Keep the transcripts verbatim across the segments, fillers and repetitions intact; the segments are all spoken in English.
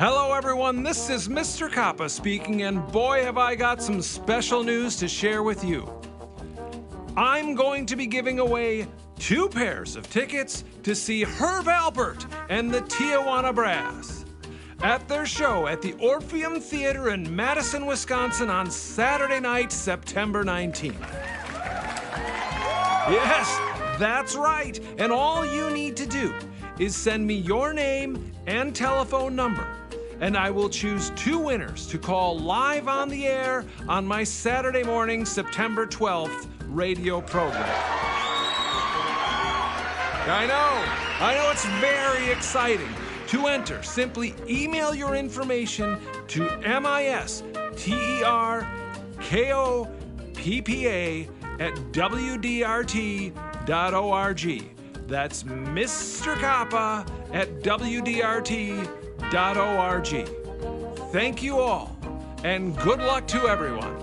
Hello everyone, this is Mister Kappa speaking, and boy have I got some special news to share with you. I'm going to be giving away two pairs of tickets to see Herb Alpert and the Tijuana Brass at their show at the Orpheum Theater in Madison, Wisconsin on Saturday night, September nineteenth. Yes, that's right, and all you need to do is send me your name and telephone number, and I will choose two winners to call live on the air on my Saturday morning, September twelfth radio program. I know, I know it's very exciting. To enter, simply email your information to M I S T E R K O P P A at W D R T dot org. That's Mister Kappa at W D R T dot org. Thank you all, and good luck to everyone.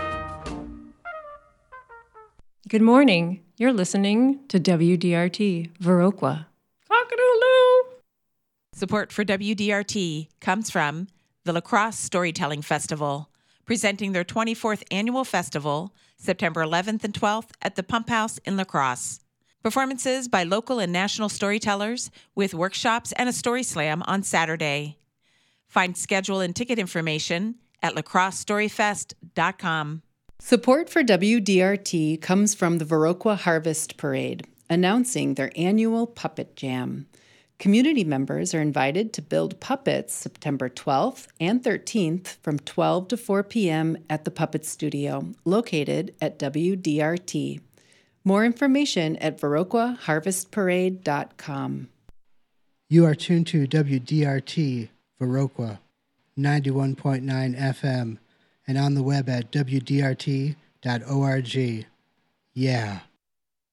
Good morning. You're listening to W D R T, Viroqua. Cock-a-doodle-doo. Support for W D R T comes from the La Crosse Storytelling Festival, presenting their twenty-fourth annual festival, September eleventh and twelfth at the Pump House in La Crosse. Performances by local and national storytellers with workshops and a story slam on Saturday. Find schedule and ticket information at la crosse story fest dot com. Support for W D R T comes from the Viroqua Harvest Parade, announcing their annual Puppet Jam. Community members are invited to build puppets September twelfth and thirteenth from twelve to four p.m. at the Puppet Studio, located at W D R T. More information at viroqua harvest parade dot com. You are tuned to W D R T Viroqua, ninety-one point nine F M, and on the web at W D R T dot org. Yeah.